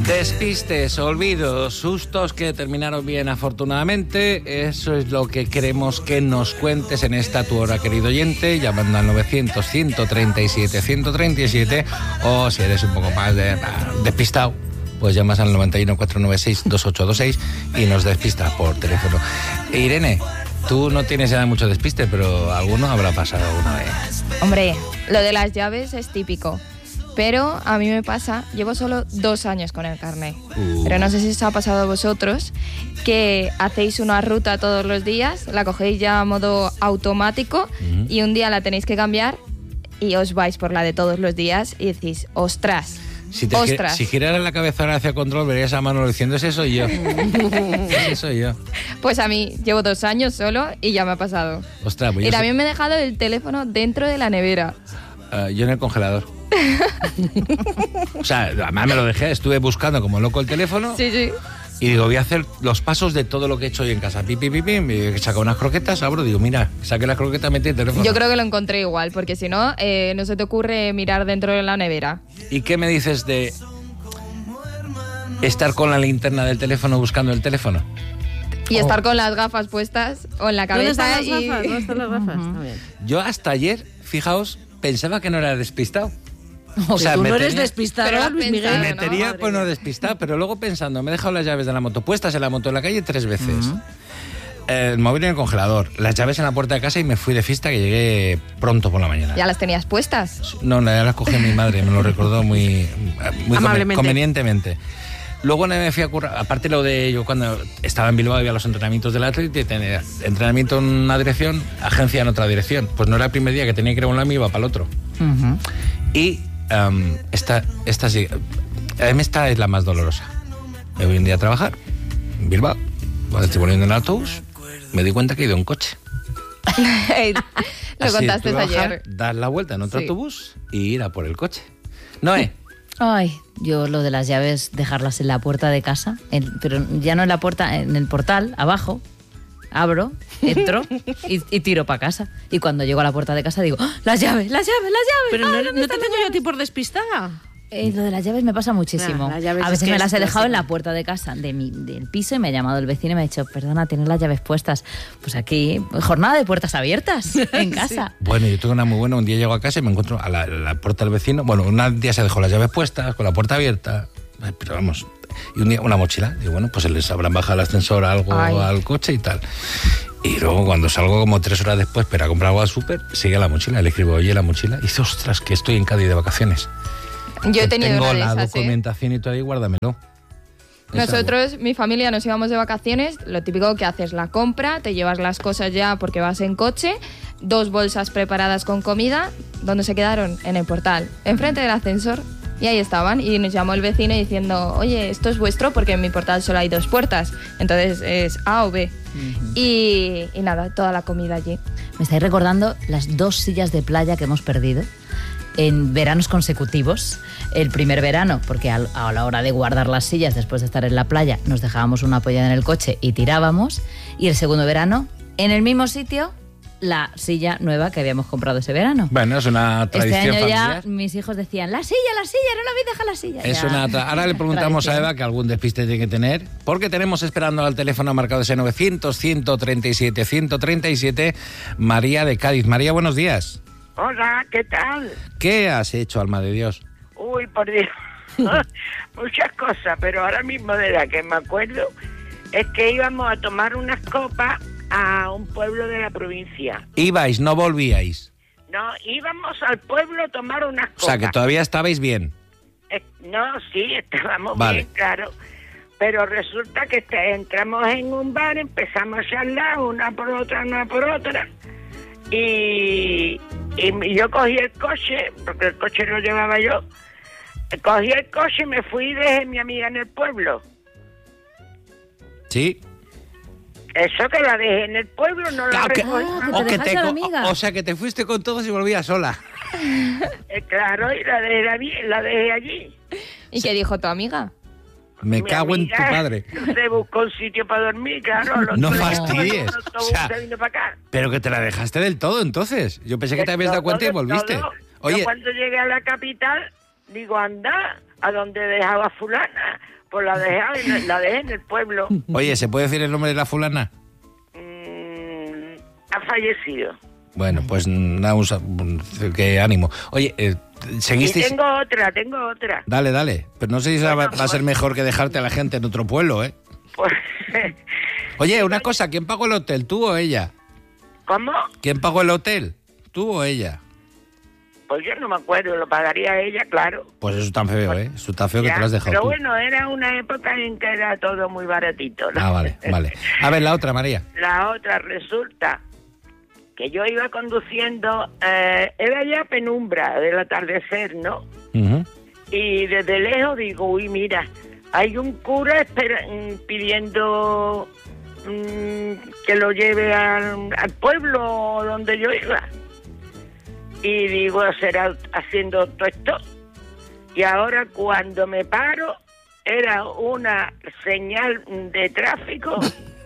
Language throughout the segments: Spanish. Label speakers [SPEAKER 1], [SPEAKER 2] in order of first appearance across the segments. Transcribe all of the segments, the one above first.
[SPEAKER 1] Despistes, olvidos, sustos que terminaron bien afortunadamente. Eso es lo que queremos que nos cuentes en esta tu hora, querido oyente, llamando al 900-137-137, o si eres un poco más despistado, pues llamas al 91-496-2826 y nos despistas por teléfono. Irene, tú no tienes ya mucho despiste, pero alguno habrá pasado alguna vez.
[SPEAKER 2] Hombre, lo de las llaves es típico. Pero a mí me pasa, llevo solo 2 años con el carnet. Pero no sé si os ha pasado a vosotros que hacéis una ruta todos los días, la cogéis ya a modo automático y un día la tenéis que cambiar y os vais por la de todos los días y decís, ostras.
[SPEAKER 1] Si giraras la cabeza ahora hacia control, verías a Manolo diciendo, ese soy yo. Ese soy yo.
[SPEAKER 2] Pues a mí llevo 2 años solo y ya me ha pasado.
[SPEAKER 1] Ostras, pues
[SPEAKER 2] y también me he dejado el teléfono dentro de la nevera.
[SPEAKER 1] Yo en el congelador. O sea, además me lo dejé, estuve buscando como loco el teléfono.
[SPEAKER 2] Sí, sí.
[SPEAKER 1] Y digo, voy a hacer los pasos de todo lo que he hecho hoy en casa. Pim, saco unas croquetas, abro, digo, mira, saqué las croquetas, metí el teléfono.
[SPEAKER 2] Yo creo que lo encontré igual, porque si no, no se te ocurre mirar dentro de la nevera.
[SPEAKER 1] ¿Y qué me dices de estar con la linterna del teléfono buscando el teléfono?
[SPEAKER 2] Y estar con las gafas puestas o en la cabeza.
[SPEAKER 3] ¿Dónde están las gafas? Está bien.
[SPEAKER 1] Yo hasta ayer, fijaos, pensaba que no era despistado.
[SPEAKER 3] O sea, tú no eres despistado, Luis Miguel.
[SPEAKER 1] Me tenía, pues no despistado, pero luego pensando, me he dejado las llaves de la moto puestas en la moto en la calle 3 veces. El móvil en el congelador, las llaves en la puerta de casa y me fui de fiesta que llegué pronto por la mañana.
[SPEAKER 2] ¿Ya las tenías puestas?
[SPEAKER 1] No, ya las cogí mi madre, me lo recordó muy convenientemente. Luego me fui a currar, aparte lo de yo cuando estaba en Bilbao había los entrenamientos del Atleti, tenía entrenamiento en una dirección, agencia en otra dirección. Pues no era el primer día que tenía que ir a un lado y iba para el otro. Y esta es la más dolorosa. Me voy un día a trabajar en Bilbao, cuando estoy poniendo en el autobús, me di cuenta que he ido en coche.
[SPEAKER 2] Lo contaste ayer.
[SPEAKER 1] Dar la vuelta en otro autobús y ir a por el coche. Noé.
[SPEAKER 3] Ay, yo lo de las llaves, dejarlas en la puerta de casa, pero ya no en la puerta, en el portal, abajo, abro, entro y tiro para casa. Y cuando llego a la puerta de casa digo, ¡oh, las llaves!
[SPEAKER 4] Pero no te tengo yo a ti por despistada.
[SPEAKER 3] Lo de las llaves me pasa muchísimo.
[SPEAKER 4] Las llaves
[SPEAKER 3] a veces me las he dejado en la
[SPEAKER 4] clásico.
[SPEAKER 3] puerta de casa del piso y me ha llamado el vecino y me ha dicho, perdona, tienes las llaves puestas. Pues aquí, jornada de puertas abiertas en casa.
[SPEAKER 1] Sí. Bueno, yo tengo una muy buena. Un día llego a casa y me encuentro a la puerta del vecino. Bueno, un día se dejó las llaves puestas, con la puerta abierta. Pero vamos, y un día una mochila. Digo, bueno, pues se les habrán bajado el ascensor algo al coche y tal. Y luego cuando salgo como 3 horas después para comprar algo al súper, sigue la mochila. Le escribo, oye, la mochila. Y dice, ostras, que estoy en Cádiz de vacaciones.
[SPEAKER 2] Yo he tenido
[SPEAKER 1] tengo
[SPEAKER 2] una de
[SPEAKER 1] la
[SPEAKER 2] esas,
[SPEAKER 1] documentación y todo ahí, guárdamelo.
[SPEAKER 2] Nosotros, mi familia, nos íbamos de vacaciones. Lo típico que haces la compra, te llevas las cosas ya porque vas en coche, 2 bolsas preparadas con comida. ¿Dónde se quedaron? En el portal, enfrente del ascensor. Y ahí estaban, y nos llamó el vecino diciendo, oye, esto es vuestro porque en mi portal solo hay 2 puertas, entonces es A o B. Y nada, toda la comida allí.
[SPEAKER 3] Me estáis recordando las 2 sillas de playa que hemos perdido en veranos consecutivos. El primer verano, porque a la hora de guardar las sillas después de estar en la playa, nos dejábamos una apoyada en el coche y tirábamos. Y el segundo verano, en el mismo sitio, la silla nueva que habíamos comprado ese verano.
[SPEAKER 1] Bueno, es una tradición
[SPEAKER 3] este año
[SPEAKER 1] familiar.
[SPEAKER 3] ya mis hijos decían, la silla, no la habéis dejado la silla.
[SPEAKER 1] Es
[SPEAKER 3] ya.
[SPEAKER 1] Ahora le preguntamos
[SPEAKER 3] Tradición.
[SPEAKER 1] a Eva que algún despiste tiene que tener, porque tenemos esperando al teléfono marcado ese 900-137-137, María de Cádiz. María, buenos días.
[SPEAKER 5] Hola, ¿qué tal?
[SPEAKER 1] ¿Qué has hecho, alma de Dios?
[SPEAKER 5] Uy, por Dios. Muchas cosas, pero ahora mismo de la que me acuerdo es que íbamos a tomar unas copas a un pueblo de la provincia.
[SPEAKER 1] Ibais, no volvíais.
[SPEAKER 5] No, íbamos al pueblo a tomar unas copas.
[SPEAKER 1] O sea, que todavía estabais bien.
[SPEAKER 5] No, sí, estábamos
[SPEAKER 1] Vale.
[SPEAKER 5] bien, claro. Pero resulta que entramos en un bar, empezamos a charlar una por otra. Y yo cogí el coche, porque el coche lo llevaba yo. Cogí el coche y me fui y dejé a mi amiga en el pueblo.
[SPEAKER 1] Sí.
[SPEAKER 5] Eso que la dejé en el pueblo, no la recogí.
[SPEAKER 1] O sea, que te fuiste con todos y volvías sola.
[SPEAKER 5] Claro, y la dejé allí.
[SPEAKER 2] ¿Y qué dijo tu amiga?
[SPEAKER 1] Me
[SPEAKER 5] Mi
[SPEAKER 1] cago en
[SPEAKER 5] amiga
[SPEAKER 1] tu padre.
[SPEAKER 5] Se buscó un sitio para dormir, claro.
[SPEAKER 1] No fastidies.
[SPEAKER 5] El autobús
[SPEAKER 1] O sea,
[SPEAKER 5] se vino para acá.
[SPEAKER 1] Pero que te la dejaste del todo, entonces. Yo pensé que te habías dado cuenta y volviste.
[SPEAKER 5] Todo.
[SPEAKER 1] Oye,
[SPEAKER 5] Yo cuando llegué a la capital, digo, anda, a donde dejaba fulana. Pues la dejé en el pueblo.
[SPEAKER 1] Oye, ¿se puede decir el nombre de la fulana?
[SPEAKER 5] Ha fallecido.
[SPEAKER 1] Bueno, pues nada, qué ánimo. Oye, ¿seguiste?
[SPEAKER 5] Y tengo otra.
[SPEAKER 1] Dale. Pero no sé si va a ser mejor que dejarte a la gente en otro pueblo, ¿eh?
[SPEAKER 5] Pues...
[SPEAKER 1] Oye, una cosa, ¿quién pagó el hotel, tú o ella?
[SPEAKER 5] ¿Cómo?
[SPEAKER 1] ¿Quién pagó el hotel, tú o ella?
[SPEAKER 5] Pues yo no me acuerdo, lo pagaría ella, claro.
[SPEAKER 1] Pues eso es tan feo, ¿eh? Eso está feo que te lo has dejado
[SPEAKER 5] pero
[SPEAKER 1] tú.
[SPEAKER 5] bueno, era una época en que era todo muy baratito, ¿no?
[SPEAKER 1] Ah, vale. A ver, la otra, María.
[SPEAKER 5] La otra, resulta que yo iba conduciendo, era ya penumbra del atardecer, ¿no?
[SPEAKER 1] Uh-huh.
[SPEAKER 5] Y desde lejos digo, uy, mira, hay un cura pidiendo que lo lleve al pueblo donde yo iba. Y digo, será haciendo todo esto. Y ahora cuando me paro, era una señal de tráfico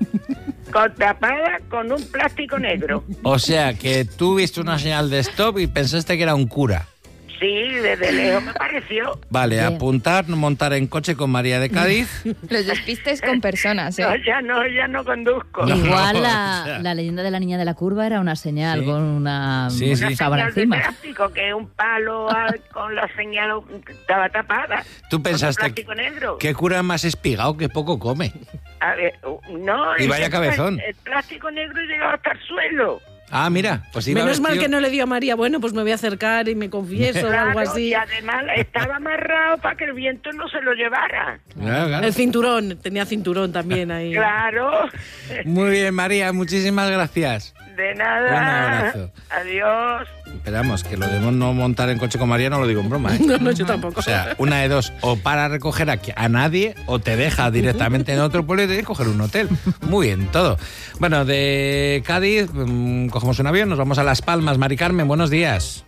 [SPEAKER 5] tapada con un plástico negro.
[SPEAKER 1] O sea, que tú viste una señal de stop y pensaste que era un cura.
[SPEAKER 5] Sí, desde lejos me pareció.
[SPEAKER 1] Vale,
[SPEAKER 3] Bien.
[SPEAKER 1] apuntar, montar en coche con María de Cádiz.
[SPEAKER 2] Los despistes con personas, ¿eh?
[SPEAKER 5] No, ya no conduzco.
[SPEAKER 1] No.
[SPEAKER 3] Igual
[SPEAKER 1] o
[SPEAKER 3] la
[SPEAKER 1] sea.
[SPEAKER 3] leyenda de la niña de la curva era una señal
[SPEAKER 1] Sí.
[SPEAKER 3] con una
[SPEAKER 1] Sí.
[SPEAKER 5] Una
[SPEAKER 3] sábana
[SPEAKER 5] señal de
[SPEAKER 3] encima.
[SPEAKER 5] tráfico, que un palo con la señal estaba tapada.
[SPEAKER 1] Tú pensaste,
[SPEAKER 5] Con un plástico negro.
[SPEAKER 1] ¿qué cura más espigado que poco come?
[SPEAKER 5] A ver, no.
[SPEAKER 1] Y vaya cabezón.
[SPEAKER 5] El plástico negro llegaba hasta el suelo.
[SPEAKER 1] Ah, mira, pues iba
[SPEAKER 4] Menos mal
[SPEAKER 1] vestido-
[SPEAKER 4] que no le dio a María, bueno, pues me voy a acercar y me confieso o algo así.
[SPEAKER 5] Y además estaba amarrado para que el viento no se lo llevara.
[SPEAKER 1] Claro.
[SPEAKER 4] El cinturón, tenía cinturón también ahí.
[SPEAKER 5] Claro.
[SPEAKER 1] Muy bien, María, muchísimas gracias.
[SPEAKER 5] De nada.
[SPEAKER 1] Un abrazo.
[SPEAKER 5] Adiós.
[SPEAKER 1] Esperamos, que lo de no montar en coche con María no lo digo en broma, ¿eh?
[SPEAKER 4] No, yo tampoco.
[SPEAKER 1] O sea, una de dos, o para recoger a nadie, o te deja directamente en otro pueblo y te que coger un hotel. Muy bien, todo. Bueno, de Cádiz cogemos un avión, nos vamos a Las Palmas. Mari Carmen, buenos días.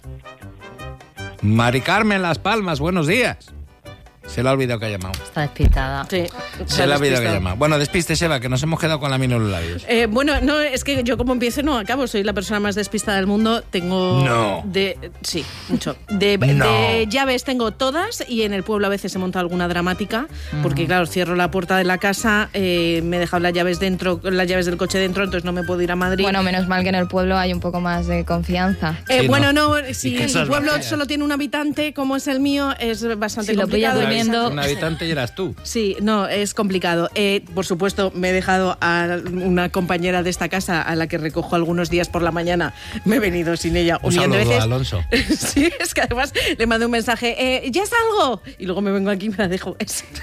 [SPEAKER 1] Mari Carmen, Las Palmas, buenos días. Se le ha olvidado que ha llamado.
[SPEAKER 3] Está despistada.
[SPEAKER 4] Sí,
[SPEAKER 1] Se le ha olvidado que ha
[SPEAKER 4] despistado.
[SPEAKER 1] llamado. Bueno, despiste, Seba, que nos hemos quedado con la mina en los labios.
[SPEAKER 4] Bueno, no, es que yo como empiezo no acabo, soy la persona más despistada del mundo, tengo...
[SPEAKER 1] No.
[SPEAKER 4] Sí, mucho. De llaves tengo todas y en el pueblo a veces he montado alguna dramática, porque claro, cierro la puerta de la casa, me he dejado las llaves dentro, las llaves del coche dentro, entonces no me puedo ir a Madrid.
[SPEAKER 2] Bueno, menos mal que en el pueblo hay un poco más de confianza.
[SPEAKER 1] Sí,
[SPEAKER 4] bueno, no,
[SPEAKER 1] Y
[SPEAKER 4] si
[SPEAKER 1] que
[SPEAKER 4] el
[SPEAKER 1] esas
[SPEAKER 4] pueblo
[SPEAKER 1] vacías.
[SPEAKER 4] solo tiene un habitante, como es el mío, es bastante
[SPEAKER 3] Si lo pillas
[SPEAKER 4] complicado.
[SPEAKER 3] durmiendo-
[SPEAKER 1] Un habitante y eras tú.
[SPEAKER 4] Sí, no, es complicado. Por supuesto, me he dejado a una compañera de esta casa a la que recojo algunos días por la mañana. Me he venido sin ella
[SPEAKER 1] Un
[SPEAKER 4] un millón de
[SPEAKER 1] saludo,
[SPEAKER 4] veces.
[SPEAKER 1] Alonso.
[SPEAKER 4] Sí, es que además le mando un mensaje, ya salgo. Y luego me vengo aquí y me la dejo.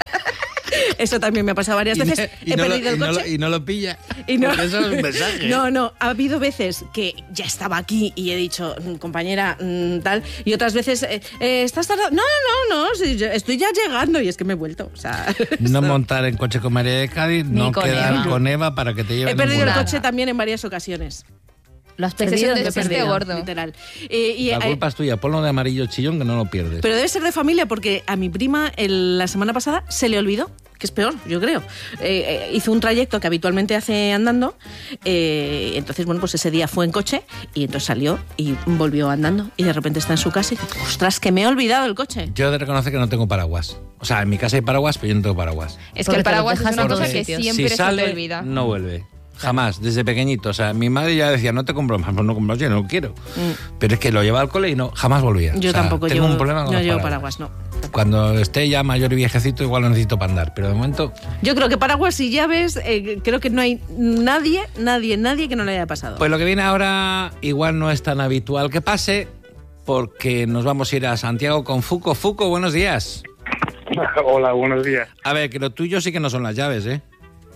[SPEAKER 4] Eso también me ha pasado varias veces. He perdido el coche.
[SPEAKER 1] Y no lo pilla.
[SPEAKER 4] Y no,
[SPEAKER 1] Porque eso es un mensaje.
[SPEAKER 4] no, ha habido veces que ya estaba aquí y he dicho, compañera, tal, y otras veces, ¿estás tardando? No, sí, estoy ya llegando y es que me he vuelto. O sea,
[SPEAKER 1] No montar en coche con María de Cádiz,
[SPEAKER 2] Ni
[SPEAKER 1] no
[SPEAKER 2] con
[SPEAKER 1] quedar
[SPEAKER 2] Eva.
[SPEAKER 1] con Eva para que te lleven
[SPEAKER 4] he perdido el
[SPEAKER 2] ninguna.
[SPEAKER 4] coche también en varias ocasiones.
[SPEAKER 3] Lo has
[SPEAKER 2] Ese es
[SPEAKER 3] perdido.
[SPEAKER 2] un
[SPEAKER 3] lo he
[SPEAKER 2] despiste
[SPEAKER 3] perdido.
[SPEAKER 2] gordo.
[SPEAKER 4] Literal.
[SPEAKER 1] La culpa es tuya, ponlo de amarillo chillón que no lo pierdes.
[SPEAKER 4] Pero debe ser de familia porque a mi prima la semana pasada se le olvidó, que es peor, yo creo. Hizo un trayecto que habitualmente hace andando, entonces, bueno, pues ese día fue en coche y entonces salió y volvió andando y de repente está en su casa y dice, ostras, que me he olvidado el coche.
[SPEAKER 1] Yo he de reconocer que no tengo paraguas. O sea, en mi casa hay paraguas, pero yo no tengo paraguas.
[SPEAKER 2] Es
[SPEAKER 3] Porque
[SPEAKER 2] que el
[SPEAKER 3] te lo
[SPEAKER 2] paraguas es
[SPEAKER 3] dejas
[SPEAKER 2] una
[SPEAKER 3] en
[SPEAKER 2] cosa
[SPEAKER 3] todos
[SPEAKER 2] que
[SPEAKER 3] sitios.
[SPEAKER 2] siempre
[SPEAKER 1] Si sale,
[SPEAKER 2] se te olvida.
[SPEAKER 1] no vuelve. Jamás, desde pequeñito. O sea, mi madre ya decía, no te compro más, pues no compro, yo no quiero. Pero es que lo llevaba al cole y no, jamás volvía.
[SPEAKER 4] Yo
[SPEAKER 1] O sea,
[SPEAKER 4] tampoco
[SPEAKER 1] tengo un problema con
[SPEAKER 4] no
[SPEAKER 1] los
[SPEAKER 4] llevo
[SPEAKER 1] paraguas.
[SPEAKER 4] paraguas, no.
[SPEAKER 1] Cuando esté ya mayor y viejecito, igual lo necesito para andar. Pero de momento,
[SPEAKER 4] Yo creo que paraguas y llaves, creo que no hay nadie que no le haya pasado.
[SPEAKER 1] pues lo que viene ahora igual no es tan habitual que pase, porque nos vamos a ir a Santiago con Fuco. Fuco, buenos días.
[SPEAKER 6] Hola, buenos días.
[SPEAKER 1] A ver, que lo tuyo sí que no son las llaves, ¿eh?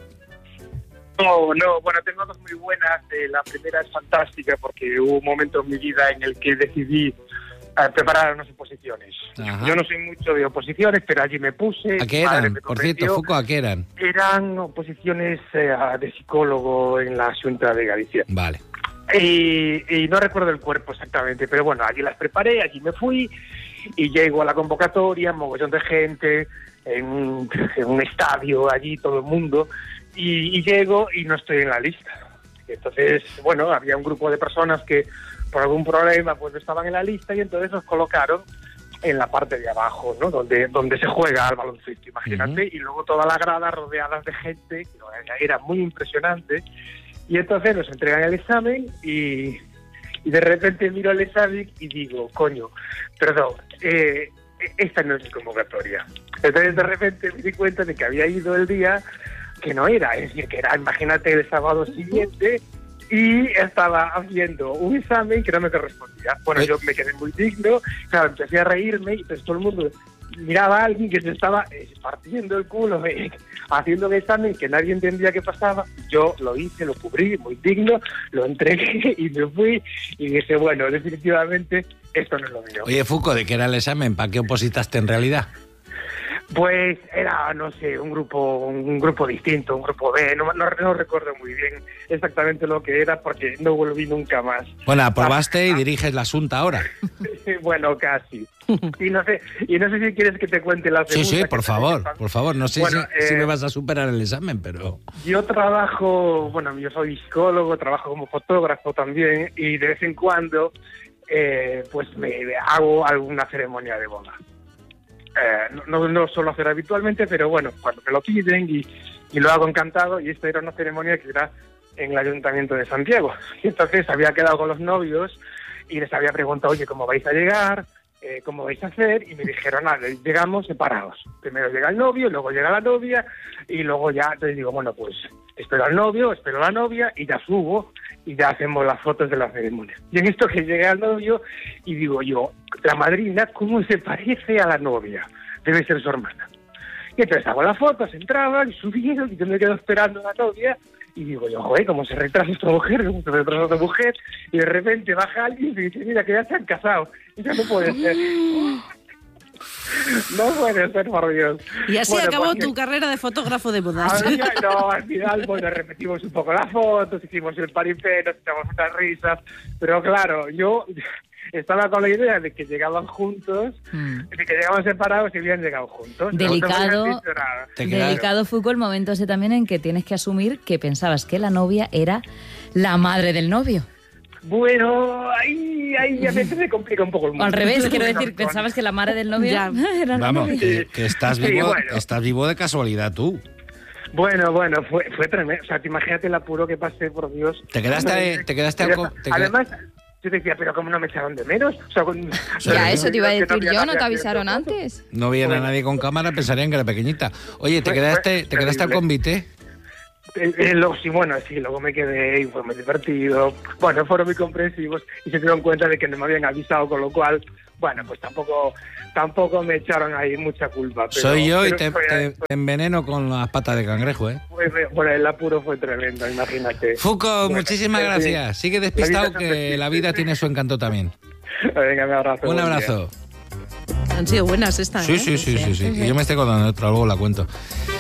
[SPEAKER 6] No, bueno, tengo dos muy buenas. La primera es fantástica porque hubo un momento en mi vida en el que decidí preparar unas oposiciones.
[SPEAKER 1] Ajá.
[SPEAKER 6] Yo no soy mucho de oposiciones, pero allí me puse.
[SPEAKER 1] ¿A qué
[SPEAKER 6] Madre
[SPEAKER 1] eran?
[SPEAKER 6] me
[SPEAKER 1] Por cierto,
[SPEAKER 6] convenció.
[SPEAKER 1] Fuco, ¿a qué eran?
[SPEAKER 6] Eran oposiciones de psicólogo en la Xunta de Galicia.
[SPEAKER 1] Vale.
[SPEAKER 6] Y no recuerdo el cuerpo exactamente, pero bueno, allí las preparé, allí me fui y llego a la convocatoria, mogollón de gente, en un estadio, allí todo el mundo, y llego y no estoy en la lista. Entonces, bueno, había un grupo de personas que por algún problema pues no estaban en la lista y entonces nos colocaron en la parte de abajo, ¿no? Donde se juega al baloncesto, imagínate, y luego toda la grada rodeadas de gente, que era muy impresionante, y entonces nos entregan el examen y de repente miro el examen y digo, coño, perdón, esta no es mi convocatoria. Entonces de repente me di cuenta de que había ido el día que no era, es decir, que era, imagínate, el sábado siguiente, y estaba haciendo un examen que no me correspondía. Bueno, yo me quedé muy digno, claro, empecé a reírme y pues todo el mundo miraba a alguien que se estaba partiendo el culo haciendo un examen que nadie entendía qué pasaba. Yo lo hice, lo cubrí, muy digno, lo entregué y me fui y dije, bueno, definitivamente esto no es lo mío.
[SPEAKER 1] Oye, Fuco, ¿de qué era el examen? ¿Para qué opositaste en realidad?
[SPEAKER 6] Pues era, no sé, un grupo distinto, un grupo B, no recuerdo muy bien exactamente lo que era porque no volví nunca más.
[SPEAKER 1] Bueno, aprobaste y diriges la Asunta ahora.
[SPEAKER 6] Bueno, casi. Y no sé si quieres que te cuente la segunda.
[SPEAKER 1] Sí, por favor, no sé si me vas a superar el examen, pero...
[SPEAKER 6] Yo soy psicólogo, trabajo como fotógrafo también y de vez en cuando pues me hago alguna ceremonia de boda. No suelo hacer habitualmente, pero bueno, cuando me lo piden y lo hago encantado, y esta era una ceremonia que era en el Ayuntamiento de Santiago. Y entonces había quedado con los novios y les había preguntado, oye, ¿cómo vais a llegar? ¿Cómo vais a hacer? Y me dijeron, llegamos separados. Primero llega el novio, luego llega la novia, y luego ya, entonces digo, bueno, pues espero al novio, espero a la novia, y ya subo, y ya hacemos las fotos de la ceremonia. Y en esto que llegué al novio, y digo yo, la madrina, ¿cómo se parece a la novia? Debe ser su hermana. Y entonces hago las fotos, entraban, y subieron, y yo me quedo esperando a la novia, y digo yo, joder, ¿cómo se retrasa esta mujer? Y de repente baja alguien y me dice, mira, que ya se han casado. Y ya no puede ser. No puede ser, por Dios.
[SPEAKER 4] Y así acabó tu carrera de fotógrafo de bodas.
[SPEAKER 6] Al final, repetimos un poco las fotos, hicimos el paripé, nos echamos unas risas, pero claro, yo estaba con la idea de que llegaban juntos, de que llegaban separados y habían llegado juntos.
[SPEAKER 3] Delicado fue el momento ese también en que tienes que asumir que pensabas que la novia era la madre del novio.
[SPEAKER 6] Bueno, ahí a veces se complica un poco el mundo.
[SPEAKER 3] Al revés, quiero decir, pensabas que la madre del novio era la
[SPEAKER 1] Vamos,
[SPEAKER 3] novia.
[SPEAKER 1] que estás vivo, estás vivo de casualidad tú.
[SPEAKER 6] Bueno, fue tremendo. O sea, te imagínate el apuro que pasé, por Dios.
[SPEAKER 1] ¿Te quedaste
[SPEAKER 6] Además, yo te decía, pero ¿cómo no me echaron de menos? O sea,
[SPEAKER 2] ya, eso te iba a decir yo, ¿no te avisaron antes?
[SPEAKER 1] No veían a nadie con cámara, pensarían que era pequeñita. Oye, ¿te quedaste al convite?
[SPEAKER 6] Sí, luego me quedé y fue muy divertido. Bueno, fueron muy comprensivos y se dieron cuenta de que no me habían avisado, con lo cual, bueno, pues tampoco me echaron ahí mucha culpa. Pero,
[SPEAKER 1] soy yo y te enveneno con las patas de cangrejo, ¿eh?
[SPEAKER 6] Bueno, el apuro fue tremendo, imagínate.
[SPEAKER 1] Fuco, muchísimas gracias. Sigue despistado que la vida tiene su encanto también.
[SPEAKER 6] Venga, un abrazo.
[SPEAKER 1] Un abrazo.
[SPEAKER 4] Han sido buenas estas,
[SPEAKER 1] Sí. Y yo me estoy contando otra, luego la cuento.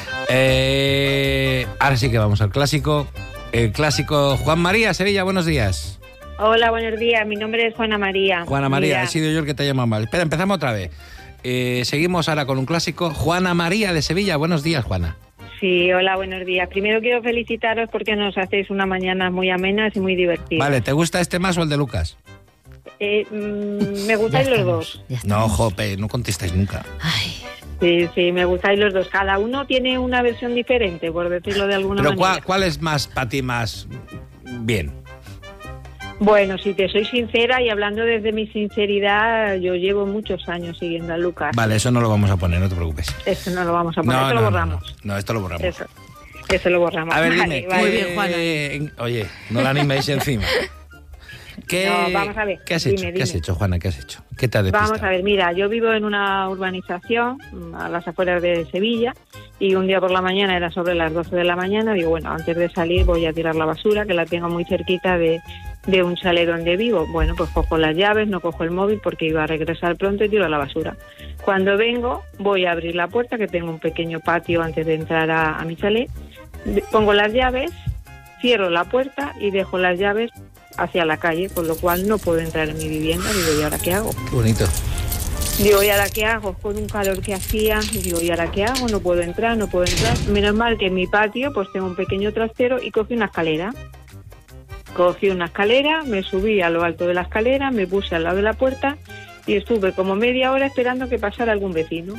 [SPEAKER 1] Ahora sí que vamos al clásico. El clásico. Juan María, Sevilla, buenos días.
[SPEAKER 7] Hola, buenos días. Mi nombre es Juana María.
[SPEAKER 1] Juana María, he sido yo el que te ha llamado mal. Espera, empezamos otra vez. Seguimos ahora con un clásico. Juana María de Sevilla, buenos días, Juana.
[SPEAKER 7] Sí, hola, buenos días. Primero quiero felicitaros porque nos hacéis una mañana muy amenas y muy divertidas.
[SPEAKER 1] Vale, ¿te gusta este más o el de Lucas?
[SPEAKER 7] Me gustáis los dos.
[SPEAKER 1] No, jope, no contestáis nunca.
[SPEAKER 3] Ay.
[SPEAKER 7] Sí, me gustáis los dos. Cada uno tiene una versión diferente, por decirlo de alguna manera.
[SPEAKER 1] Pero ¿cuál es más para ti más bien?
[SPEAKER 7] Bueno, si te soy sincera y hablando desde mi sinceridad, yo llevo muchos años siguiendo a Lucas.
[SPEAKER 1] Vale, eso no lo vamos a poner, no te preocupes.
[SPEAKER 7] Eso no lo vamos a poner, esto lo borramos.
[SPEAKER 1] No, esto lo borramos.
[SPEAKER 7] Eso lo borramos.
[SPEAKER 1] A ver, dime.
[SPEAKER 7] Vale.
[SPEAKER 4] Muy bien, Juana.
[SPEAKER 1] Oye, no la animéis encima.
[SPEAKER 7] Vamos a ver.
[SPEAKER 1] ¿Qué has hecho?
[SPEAKER 7] Dime.
[SPEAKER 1] ¿Qué has hecho, Juana? ¿Qué has hecho? ¿Qué te ha despistado?
[SPEAKER 7] Vamos a ver, mira, yo vivo en una urbanización a las afueras de Sevilla y un día por la mañana, era sobre las 12 de la mañana, digo, bueno, antes de salir voy a tirar la basura, que la tengo muy cerquita de un chalet donde vivo. Bueno, pues cojo las llaves, no cojo el móvil porque iba a regresar pronto y tiro la basura. Cuando vengo, voy a abrir la puerta, que tengo un pequeño patio antes de entrar a mi chalet, pongo las llaves, cierro la puerta y dejo las llaves hacia la calle, con lo cual no puedo entrar en mi vivienda. Digo, ¿y ahora qué hago?
[SPEAKER 1] Qué bonito.
[SPEAKER 7] Digo, ¿y ahora qué hago? Con un calor que hacía, digo, ¿y ahora qué hago? No puedo entrar. Menos mal que en mi patio pues tengo un pequeño trastero y cogí una escalera. Me subí a lo alto de la escalera, me puse al lado de la puerta y estuve como media hora esperando que pasara algún vecino.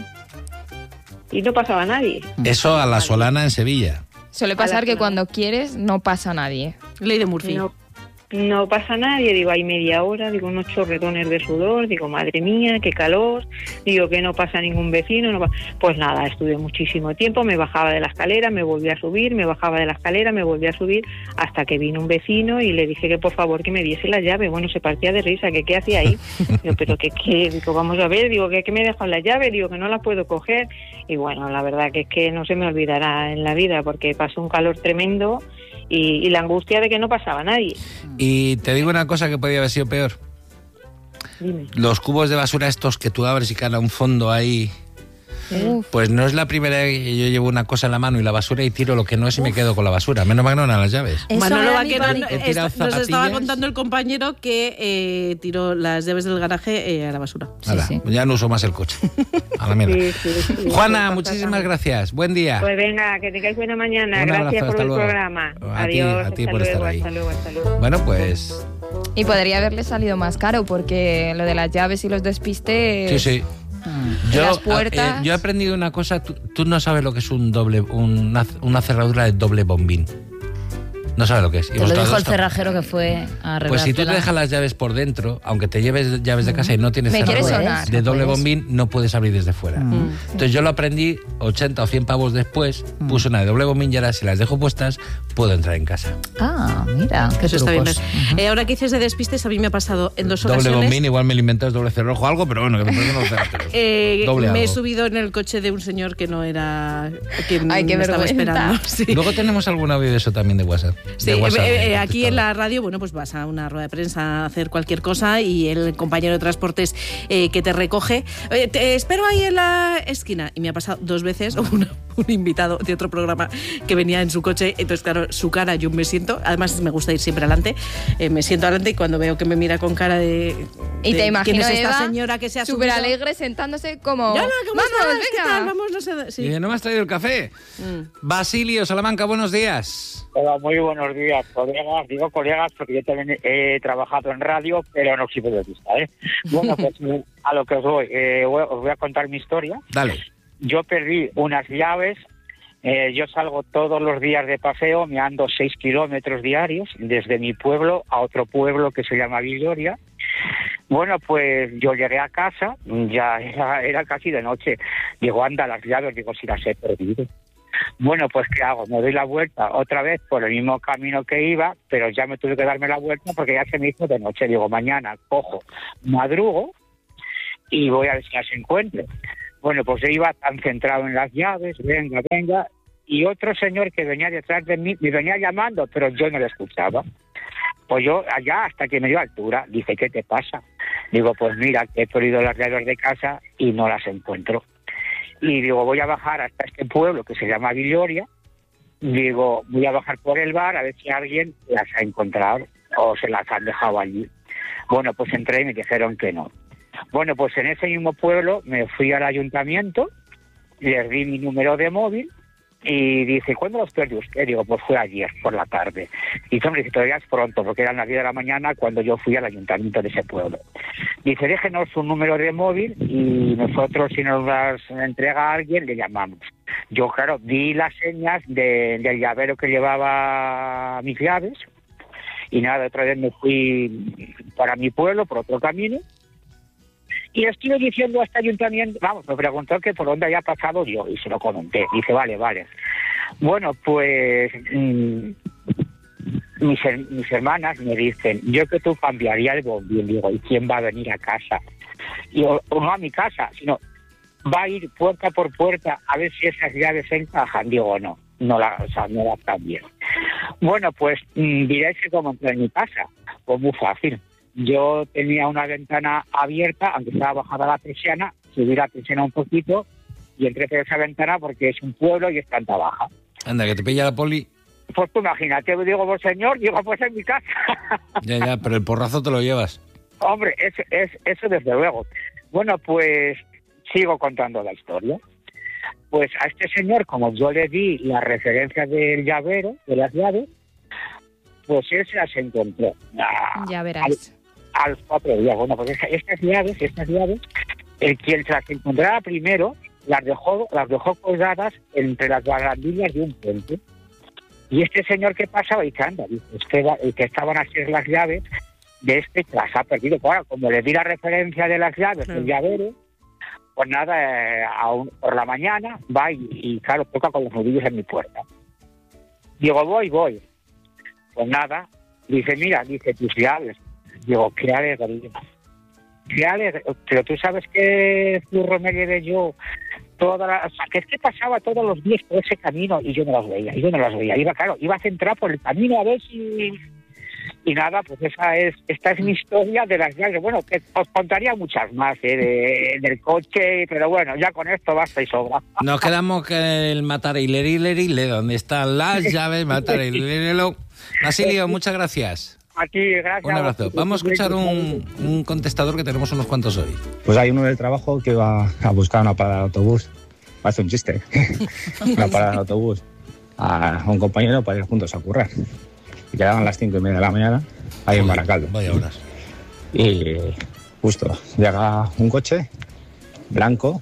[SPEAKER 7] Y no pasaba nadie.
[SPEAKER 1] Eso a la Solana en Sevilla.
[SPEAKER 2] Suele pasar que cuando quieres no pasa nadie.
[SPEAKER 4] Ley de Murphy.
[SPEAKER 7] No pasa nadie, digo, hay media hora, digo, unos chorretones de sudor, digo, madre mía, qué calor, digo, que no pasa ningún vecino, pues nada, estuve muchísimo tiempo, me bajaba de la escalera, me volví a subir, me bajaba de la escalera, me volví a subir, hasta que vino un vecino y le dije que por favor que me diese la llave. Bueno, se partía de risa, que qué hacía ahí, digo, pero que qué, digo, vamos a ver, digo, que me dejan la llave, digo, que no la puedo coger, y bueno, la verdad que es que no se me olvidará en la vida, porque pasó un calor tremendo, y la angustia de que no pasaba nadie.
[SPEAKER 1] Y te digo una cosa que podía haber sido peor.
[SPEAKER 7] Dime.
[SPEAKER 1] Los cubos de basura estos que tú abres y queda un fondo ahí. Pues no es la primera vez que yo llevo una cosa en la mano y la basura y tiro lo que no es y me quedo con la basura. Menos mal que no eran las llaves.
[SPEAKER 4] Manolo Vaquero nos estaba contando el compañero que tiró las llaves del garaje a la basura.
[SPEAKER 1] Sí. Ya no uso más el coche. A la mierda. Sí, Juana, muchísimas gracias. Buen día.
[SPEAKER 7] Pues venga, que tengáis buena mañana. Gracias por el programa.
[SPEAKER 1] Adiós. A ti por estar ahí.
[SPEAKER 7] Hasta luego.
[SPEAKER 1] Bueno, pues...
[SPEAKER 2] Y podría haberle salido más caro porque lo de las llaves y los despistes...
[SPEAKER 1] Sí. Yo he aprendido una cosa, tú no sabes lo que es una cerradura de doble bombín. No sabes lo que es.
[SPEAKER 3] Te lo dijo el cerrajero que fue a arreglártela.
[SPEAKER 1] Pues si tú te dejas las llaves por dentro, aunque te lleves llaves de casa y no tienes cerradura de doble bombín, no puedes abrir desde fuera. Entonces yo lo aprendí 80 o 100 pavos después, puse una de doble bombín y ahora si las dejo puestas, puedo entrar en casa.
[SPEAKER 3] Ah, mira, qué
[SPEAKER 4] eso
[SPEAKER 3] trucos.
[SPEAKER 4] está bien. Ahora que dices de despistes, a mí me ha pasado en 2 ocasiones.
[SPEAKER 1] Doble bombín, igual me lo inventas doble cerrojo o algo, pero bueno, que me parece no
[SPEAKER 4] me he subido en el coche de un señor que no era quien me estaba esperando. Sí.
[SPEAKER 1] Luego tenemos algún audio de eso también de WhatsApp.
[SPEAKER 4] Sí, aquí en la radio, bueno, pues vas a una rueda de prensa a hacer cualquier cosa y el compañero de transportes que te recoge, te espero ahí en la esquina. Y me ha pasado 2 veces un invitado de otro programa que venía en su coche, entonces claro, su cara, yo me siento, además me gusta ir siempre adelante, me siento adelante y cuando veo que me mira con cara de
[SPEAKER 2] y te imagino
[SPEAKER 4] ¿quién es esta
[SPEAKER 2] Eva,
[SPEAKER 4] señora que se ha
[SPEAKER 2] súper alegre sentándose como
[SPEAKER 4] ¡Yana,
[SPEAKER 2] vamos,
[SPEAKER 4] venga!
[SPEAKER 2] venga.
[SPEAKER 4] Vamos, no sé, sí.
[SPEAKER 1] Y no me has traído el café. Basilio, Salamanca, buenos días.
[SPEAKER 8] Hola, muy buenos días, colegas. Digo colegas porque yo también he trabajado en radio, pero no soy periodista, ¿eh? Bueno, pues a lo que os voy. Os voy a contar mi historia.
[SPEAKER 1] Dale.
[SPEAKER 8] Yo perdí unas llaves. Yo salgo todos los días de paseo, me ando 6 kilómetros diarios desde mi pueblo a otro pueblo que se llama Villoria. Bueno, pues yo llegué a casa, ya era casi de noche. Digo, anda, las llaves, digo, si las he perdido. Bueno, pues ¿qué hago? Me doy la vuelta otra vez por el mismo camino que iba, pero ya me tuve que darme la vuelta porque ya se me hizo de noche. Digo, mañana cojo, madrugo y voy a ver si las encuentro. Bueno, pues yo iba tan centrado en las llaves, venga, y otro señor que venía detrás de mí me venía llamando, pero yo no le escuchaba. Pues yo allá, hasta que me dio altura, dije, ¿qué te pasa? Digo, pues mira, que he perdido las llaves de casa y no las encuentro. Y digo, voy a bajar hasta este pueblo que se llama Villoria. Digo, voy a bajar por el bar a ver si alguien las ha encontrado o se las han dejado allí. Bueno, pues entré y me dijeron que no. Bueno, pues en ese mismo pueblo me fui al ayuntamiento, les di mi número de móvil y dice, ¿cuándo los perdió usted? Digo, pues fue ayer por la tarde. Y hombre, dice, todavía es pronto, porque eran las 10 de la mañana cuando yo fui al ayuntamiento de ese pueblo. Dice, déjenos su número de móvil y nosotros, si nos las entrega a alguien, le llamamos. Yo, claro, di las señas del llavero que llevaba mis llaves y nada, otra vez me fui para mi pueblo por otro camino. Y le estuve diciendo a este ayuntamiento, me preguntó que por dónde había pasado yo, y se lo comenté. Dice, vale. Bueno, pues mis hermanas me dicen, yo que tú cambiaría el bombín. Digo, ¿y quién va a venir a casa? Y o no a mi casa, sino va a ir puerta por puerta a ver si esas llaves se encajan. Digo, no las cambié. Bueno, pues diréis que como entré en mi casa, pues muy fácil. Yo tenía una ventana abierta, aunque estaba bajada la persiana, subí la persiana un poquito y entré por esa ventana porque es un pueblo y es planta baja.
[SPEAKER 1] Anda, que te pilla la poli.
[SPEAKER 8] Pues tú imagínate, digo, pues señor, digo, pues en mi casa.
[SPEAKER 1] Ya, pero el porrazo te lo llevas.
[SPEAKER 8] Hombre, eso desde luego. Bueno, pues sigo contando la historia. Pues a este señor, como yo le di la referencia del llavero, de las llaves, pues él se las encontró.
[SPEAKER 2] Ya verás.
[SPEAKER 8] a los 4 días. Bueno, pues estas llaves, el quien se las encontraba primero, las dejó colgadas entre las barandillas de un puente. Y este señor que pasaba dice, anda, el que estaban así las llaves, de las ha perdido. Claro, como le di la referencia de las llaves del llavero, pues nada, por la mañana va y claro, toca con los nudillos en mi puerta. Digo, voy. Pues nada, dice, mira, tus llaves. Digo, qué alegría. Pero tú sabes que Zurro me llevé yo que es que pasaba todos los días por ese camino y yo no las veía. Iba a centrar por el camino a ver si... Y nada, pues esta es mi historia de las llaves. Bueno, que os contaría muchas más del coche, pero bueno, ya con esto basta y sobra.
[SPEAKER 1] Nos quedamos con el matarile, donde están las llaves, matarile. Basilio, muchas gracias.
[SPEAKER 8] A ti, gracias.
[SPEAKER 1] Un abrazo. Vamos a escuchar un contestador que tenemos unos cuantos hoy.
[SPEAKER 9] Pues hay uno del trabajo que va a buscar una parada de autobús. Hace un chiste. Una parada de autobús a un compañero para ir juntos a currar. Y quedaban las 5:30 de la mañana ahí en Baracaldo.
[SPEAKER 1] Vaya horas.
[SPEAKER 9] Y justo llega un coche blanco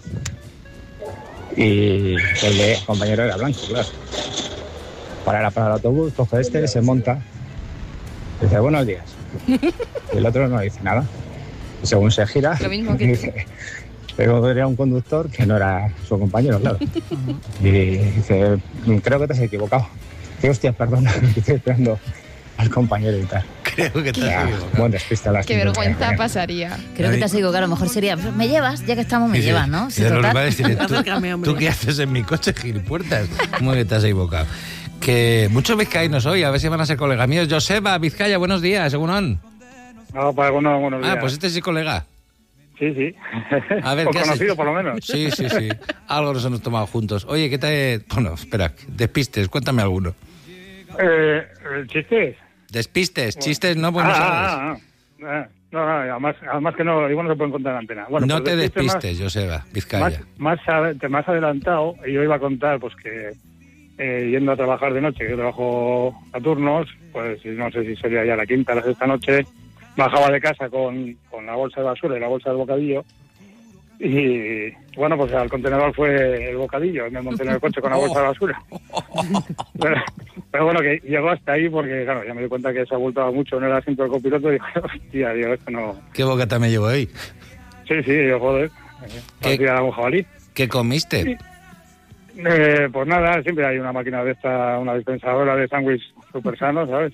[SPEAKER 9] y el compañero era blanco, claro. Para la parada del autobús, coge se monta. Dice, buenos días. Y el otro no dice nada. Y según se gira,
[SPEAKER 2] lo mismo que
[SPEAKER 9] dice, pero era un conductor que no era su compañero, claro. Y dice, creo que te has equivocado. Dice, hostia, perdona, estoy esperando al compañero y tal.
[SPEAKER 1] Creo que te has equivocado.
[SPEAKER 9] Buen despiste a las
[SPEAKER 2] Qué vergüenza pasaría.
[SPEAKER 3] Creo que te has equivocado. A lo mejor sería, me llevas, ya que estamos, me llevas, ¿no?
[SPEAKER 1] Si ¿tú qué haces en mi coche, gilipuertas? ¿Cómo que te has equivocado? Que muchos vizcaínos hoy, a ver si van a ser colegas míos. Joseba, Vizcaya, buenos días, según
[SPEAKER 10] No, para buenos días.
[SPEAKER 1] Pues este sí colega.
[SPEAKER 10] Sí.
[SPEAKER 1] A ver, ¿qué
[SPEAKER 10] conocido
[SPEAKER 1] haces?
[SPEAKER 10] por lo menos.
[SPEAKER 1] Sí. Algo nos hemos tomado juntos. Oye, ¿qué tal? Bueno, espera, despistes, cuéntame alguno.
[SPEAKER 10] ¿Chistes?
[SPEAKER 1] Despistes, chistes no, pues no sabes.
[SPEAKER 10] No, además que no, igual no se pueden contar en antena. Bueno,
[SPEAKER 1] no
[SPEAKER 10] pues
[SPEAKER 1] te despistes, Joseba, Vizcaya.
[SPEAKER 10] Más adelantado, yo iba a contar pues que yendo a trabajar de noche, que yo trabajo a turnos, pues no sé si sería ya la quinta o la sexta noche, bajaba de casa con la bolsa de basura y la bolsa del bocadillo y bueno, pues al contenedor fue el bocadillo, me monté en el coche con la bolsa de basura. Pero bueno, que llegó hasta ahí porque claro, ya me di cuenta que se abultaba mucho en el asiento del copiloto y dije, hostia, digo, esto no...
[SPEAKER 1] ¿Qué bocata me llevo ahí?
[SPEAKER 10] Sí, joder, parecía un jabalí.
[SPEAKER 1] ¿Qué comiste?
[SPEAKER 10] Sí. Pues nada, siempre hay una máquina de esta, una dispensadora de sándwich súper sano, ¿sabes?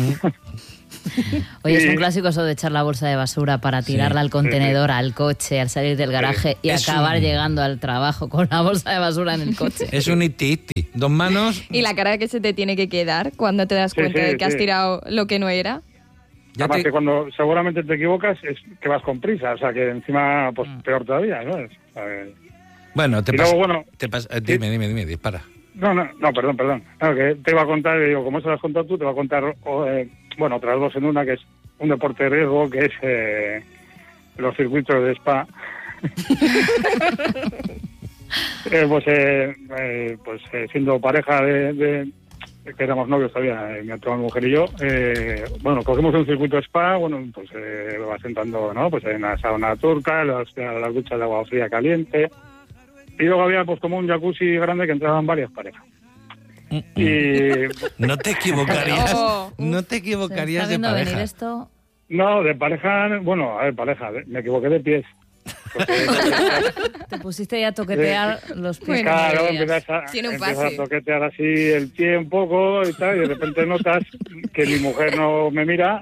[SPEAKER 3] Oye, es un clásico eso de echar la bolsa de basura para tirarla al contenedor, al coche, al salir del garaje y acabar llegando al trabajo con la bolsa de basura en el coche.
[SPEAKER 1] Es un iti-iti. 2 manos...
[SPEAKER 2] Y la cara que se te tiene que quedar cuando te das cuenta de que has tirado lo que no era.
[SPEAKER 10] Además que cuando seguramente te equivocas es que vas con prisa, o sea que encima, pues peor todavía, ¿no?
[SPEAKER 1] Bueno, dime, dispara.
[SPEAKER 10] No, perdón. Claro, que te iba a contar, digo, como eso lo has contado tú, te voy a contar, otras dos en una, que es un deporte de riesgo, que es los circuitos de Spa. Siendo pareja de que éramos novios todavía, mi actual mujer y yo, cogimos un circuito de Spa, pues vas sentando, ¿no? Pues en la sauna turca, las duchas de agua fría caliente. Y luego había pues como un jacuzzi grande que entraban varias parejas. Y
[SPEAKER 1] no te equivocarías. No te equivocarías de pareja.
[SPEAKER 3] Venir esto?
[SPEAKER 10] No, de pareja, pareja, me equivoqué de pies.
[SPEAKER 3] Te pusiste ya a toquetear los pies.
[SPEAKER 10] Claro, empiezas a toquetear así el pie un poco y tal, y de repente notas que mi mujer no me mira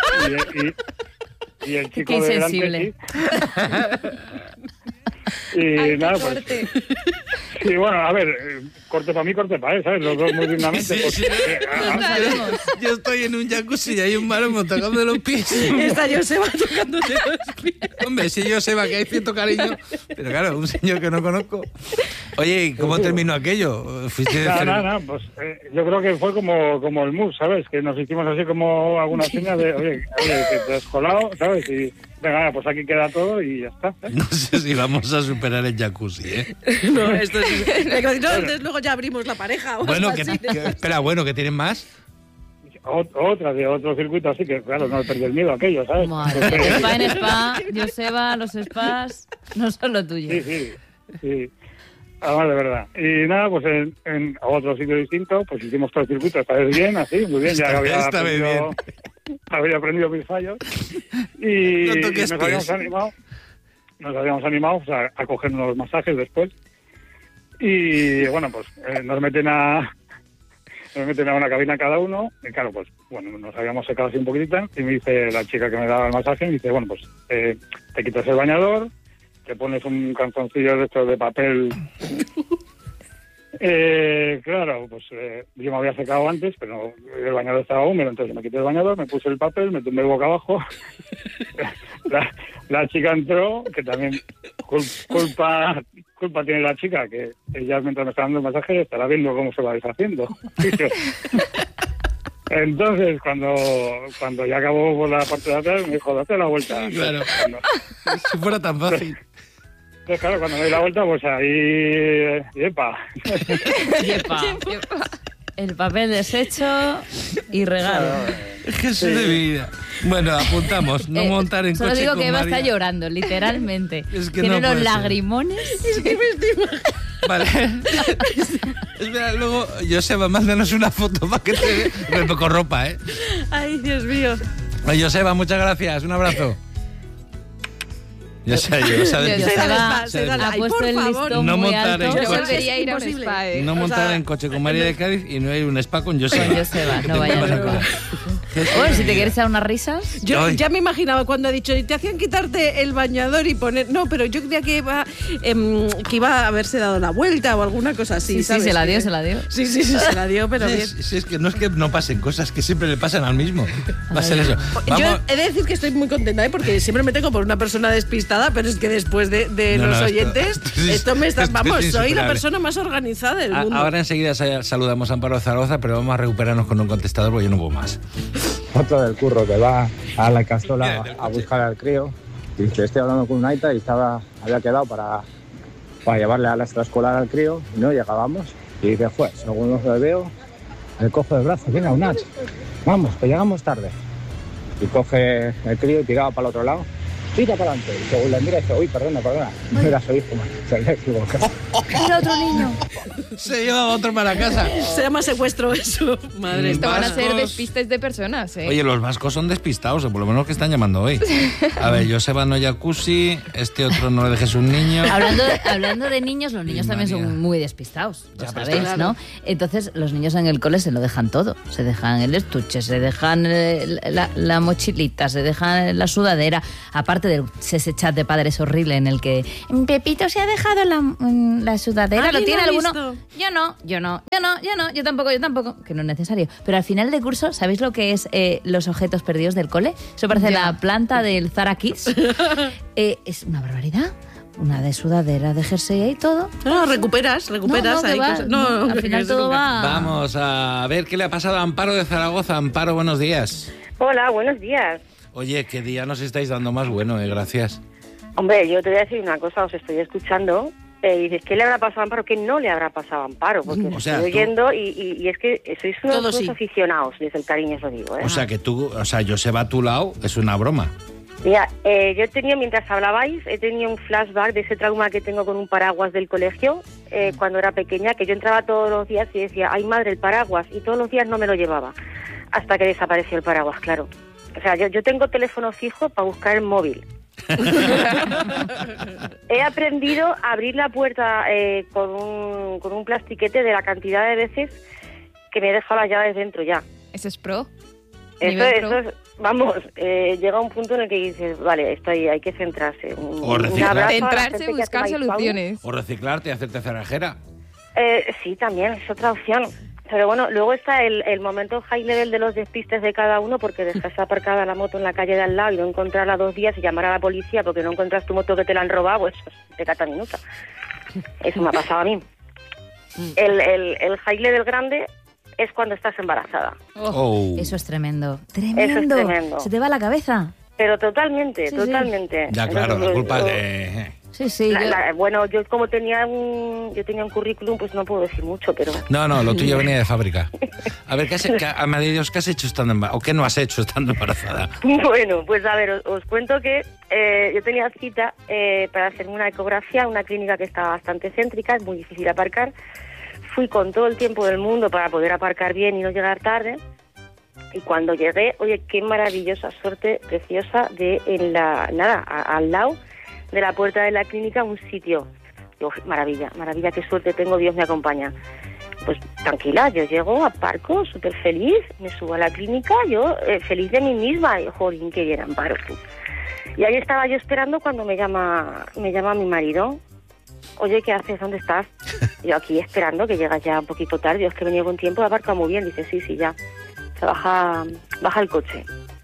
[SPEAKER 10] y el chico de delante sí. Y nada, pues. Y bueno, a ver, corte para mí, corte para él, ¿sabes? Los dos muy dignamente.
[SPEAKER 1] Sí. Yo estoy en un jacuzzi y hay un maromo tocando los pies.
[SPEAKER 4] Está Joseba tocándose los pies.
[SPEAKER 1] Hombre, sí, Joseba, que hay cierto cariño. Pero claro, un señor que no conozco. Oye, ¿cómo terminó aquello?
[SPEAKER 10] No, pues yo creo que fue como el mus, ¿sabes? Que nos hicimos así como alguna señal de, oye, que te has colado, ¿sabes? Y venga, pues aquí queda todo y ya está.
[SPEAKER 1] No sé si vamos a superar el jacuzzi, ¿eh?
[SPEAKER 4] No, esto es... entonces luego ya abrimos la pareja.
[SPEAKER 1] Bueno, espera, ¿que tienen más?
[SPEAKER 10] otra de otro circuito, así que claro, no perdí el miedo a aquello, ¿sabes?
[SPEAKER 3] Madre. Spa en spa, Joseba, los spas no son lo tuyo.
[SPEAKER 10] Sí. Además, de verdad. Y nada, pues en otro sitio distinto, pues hicimos todo el circuito, esta vez bien, así, muy bien, ya había aprendido mis fallos. Y
[SPEAKER 1] no
[SPEAKER 10] nos habíamos animado pues, a coger unos masajes después. Y bueno, pues nos meten a una cabina cada uno, y claro, pues bueno, nos habíamos secado así un poquitito, y me dice la chica que me daba el masaje, me dice, bueno, pues te quitas el bañador, te pones un calzoncillo de estos de papel. Claro, pues yo me había secado antes, pero el bañador estaba húmedo, entonces me quité el bañador, me puse el papel, me tumbé boca abajo. La chica entró, que también culpa tiene la chica, que ella mientras me está dando el masaje estará viendo cómo se va deshaciendo. Entonces, cuando ya acabó por la parte de atrás, me dijo, date la vuelta.
[SPEAKER 1] Sí, claro. Si fuera tan fácil.
[SPEAKER 10] Entonces, claro, cuando me di la vuelta, pues ahí... ¡Yepa!
[SPEAKER 3] El papel deshecho y regalo.
[SPEAKER 1] Jesús de mi vida. Bueno, apuntamos. No montar en coche
[SPEAKER 3] solo digo
[SPEAKER 1] con
[SPEAKER 3] que Eva
[SPEAKER 1] María.
[SPEAKER 3] está llorando, literalmente.
[SPEAKER 1] Es que
[SPEAKER 3] tiene
[SPEAKER 1] no
[SPEAKER 3] unos
[SPEAKER 1] puede ser.
[SPEAKER 3] lagrimones.
[SPEAKER 4] Es que me estoy
[SPEAKER 1] Vale. Espera, luego, Joseba, mándanos una foto para que te vea. Con ropa, ¿eh?
[SPEAKER 4] Ay, Dios mío.
[SPEAKER 1] Joseba, muchas gracias. Un abrazo. Joseba
[SPEAKER 3] ha puesto el listón
[SPEAKER 1] no
[SPEAKER 3] muy
[SPEAKER 1] montar
[SPEAKER 3] alto.
[SPEAKER 1] en
[SPEAKER 2] Yo
[SPEAKER 1] coche.
[SPEAKER 2] volvería a ir a un spa,
[SPEAKER 1] No montar en coche con María de Cádiz y no hay un spa con Joseba.
[SPEAKER 3] Con Joseba, no vayas loco. Oye, si te quieres echar unas risas.
[SPEAKER 4] Yo ya me imaginaba cuando ha dicho, te hacían quitarte el bañador y poner... No, pero yo creía que iba a haberse dado la vuelta o alguna cosa así,
[SPEAKER 3] Sí,
[SPEAKER 4] ¿sabes?
[SPEAKER 3] se la dio, se la dio.
[SPEAKER 4] Sí, se la dio, pero bien.
[SPEAKER 1] Sí, es que no pasen cosas, que siempre le pasan al mismo. Va a ser eso. Vamos.
[SPEAKER 4] Yo he de decir que estoy muy contenta, porque siempre me tengo por una persona despistada, pero es que después de
[SPEAKER 1] No,
[SPEAKER 4] los
[SPEAKER 1] no,
[SPEAKER 4] oyentes, esto me está...
[SPEAKER 1] esto es
[SPEAKER 4] Vamos, soy la
[SPEAKER 1] insuperable.
[SPEAKER 4] persona más organizada del mundo.
[SPEAKER 1] Ahora enseguida saludamos a Amparo de Zaragoza, pero vamos a recuperarnos con un contestador porque yo no puedo más.
[SPEAKER 9] Otro del curro que va a la Castola a buscar al crío. Y dice, estoy hablando con una aita y había quedado para llevarle a la extraescolar al crío y no llegábamos. Y dice, pues, según lo veo, le cojo del brazo, venga, Unach, vamos, que llegamos tarde. Y coge el crío y tiraba para el otro lado. Tira para adelante. Y según le mira y dice, uy, perdona, no era su hijo, se le equivocó.
[SPEAKER 3] Era otro niño.
[SPEAKER 1] Se lleva otro para casa.
[SPEAKER 4] Se llama secuestro eso. Madre.
[SPEAKER 2] Esto van a ser
[SPEAKER 1] Vascos.
[SPEAKER 2] despistes de personas, ¿eh?
[SPEAKER 1] Oye, los vascos son despistados, o por lo menos que están llamando hoy. A ver, Joseba no jacuzzi, este otro no le dejes un niño.
[SPEAKER 3] Hablando de niños, los niños también
[SPEAKER 1] María.
[SPEAKER 3] son muy despistados, ya
[SPEAKER 1] Ya, pero
[SPEAKER 3] sabéis,
[SPEAKER 4] claro.
[SPEAKER 3] ¿no? Entonces, los niños en el cole se lo dejan todo. Se dejan el estuche, se dejan la mochilita, se dejan la sudadera. Aparte de ese chat de padres horrible en el que Pepito se ha dejado la sudadera, ¿lo
[SPEAKER 4] ¿Alguien
[SPEAKER 3] tiene
[SPEAKER 4] ha
[SPEAKER 3] alguno?
[SPEAKER 4] visto?
[SPEAKER 3] Yo tampoco, que no es necesario. Pero al final de curso, ¿sabéis lo que es los objetos perdidos del cole? Eso parece
[SPEAKER 2] Ya.
[SPEAKER 3] la planta del Zara Kids. Es una barbaridad. Una de sudadera, de jersey y todo.
[SPEAKER 4] No, recuperas
[SPEAKER 3] No,
[SPEAKER 4] ahí
[SPEAKER 3] que va,
[SPEAKER 4] cosas.
[SPEAKER 3] al final todo va...
[SPEAKER 1] Vamos a ver qué le ha pasado a Amparo de Zaragoza. Amparo, buenos días.
[SPEAKER 11] Hola, buenos días.
[SPEAKER 1] Oye, qué día nos estáis dando más bueno, gracias.
[SPEAKER 11] Hombre, yo te voy a decir una cosa, os estoy escuchando y dices, ¿qué le habrá pasado a Amparo? ¿Qué no le habrá pasado a Amparo? Porque os
[SPEAKER 1] O sea,
[SPEAKER 11] estoy
[SPEAKER 1] tú-
[SPEAKER 11] oyendo y es que sois unos
[SPEAKER 4] Todos sí.
[SPEAKER 11] aficionados, desde el cariño os lo digo. ¿eh?
[SPEAKER 1] O sea, que tú, Joseba a tu lado es una broma.
[SPEAKER 11] Mira, yo he tenido, mientras hablabais, he tenido un flashback de ese trauma que tengo con un paraguas del colegio cuando era pequeña, que yo entraba todos los días y decía, ay madre, el paraguas, y todos los días no me lo llevaba, hasta que desapareció el paraguas, claro. O sea, yo tengo teléfono fijo para buscar el móvil. He aprendido a abrir la puerta con un plastiquete de la cantidad de veces que me he dejado las llaves dentro ya.
[SPEAKER 2] Ese es pro.
[SPEAKER 11] Eso
[SPEAKER 2] Nivel pro.
[SPEAKER 11] es, vamos, llega un punto en el que dices, vale, hay que centrarse.
[SPEAKER 1] O reciclar.
[SPEAKER 11] abrazo a la
[SPEAKER 2] Centrarse,
[SPEAKER 11] gente que
[SPEAKER 2] buscar
[SPEAKER 11] hace iPhone.
[SPEAKER 2] soluciones.
[SPEAKER 1] O reciclarte, hacerte cerrajera.
[SPEAKER 11] Sí, también, es otra opción. Pero bueno, luego está el momento high level de los despistes de cada uno, porque dejarse aparcada la moto en la calle de al lado y no encontrarla 2 días y llamar a la policía porque no encuentras tu moto que te la han robado, eso es de cata minuta. Eso me ha pasado a mí. El high level grande es cuando estás embarazada.
[SPEAKER 1] Oh.
[SPEAKER 3] Eso es tremendo.
[SPEAKER 11] Eso es tremendo.
[SPEAKER 3] Se te va la cabeza.
[SPEAKER 11] Pero totalmente,
[SPEAKER 3] Sí, sí.
[SPEAKER 11] totalmente.
[SPEAKER 1] Ya, claro, la
[SPEAKER 11] Entonces,
[SPEAKER 1] culpa
[SPEAKER 11] yo-
[SPEAKER 1] de...
[SPEAKER 3] Sí.
[SPEAKER 11] Bueno, yo como tenía un currículum, pues no puedo decir mucho, pero...
[SPEAKER 1] No, lo tuyo venía de fábrica. A ver, ¿qué has hecho estando embarazada? ¿O qué no has hecho estando embarazada?
[SPEAKER 11] Bueno, pues a ver, os cuento que yo tenía cita para hacerme una ecografía en una clínica que estaba bastante céntrica, es muy difícil aparcar. Fui con todo el tiempo del mundo para poder aparcar bien y no llegar tarde. Y cuando llegué, oye, qué maravillosa suerte preciosa al lado de la puerta de la clínica, un sitio. Digo, maravilla, qué suerte tengo, Dios me acompaña. Pues tranquila, yo llego, aparco, súper feliz, me subo a la clínica, yo feliz de mí misma, y jolín, qué bien, Amparo. Y ahí estaba yo esperando cuando me llama mi marido. Oye, ¿qué haces? ¿Dónde estás? Yo aquí esperando, que llegas ya un poquito tarde, es que he venido con tiempo, he aparcado muy bien. Dice, sí, ya. Se baja el coche.